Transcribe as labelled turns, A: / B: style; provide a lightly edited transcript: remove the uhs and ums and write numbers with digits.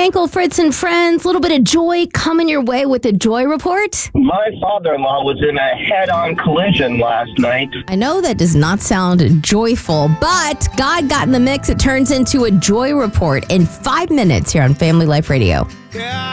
A: Uncle Fritz and friends. A little bit of joy coming your way with the Joy Report.
B: My father-in-law was in a head-on collision last night.
A: I know that does not sound joyful, but God got in the mix. It turns into a Joy Report in 5 minutes here on Family Life Radio.
C: Yeah.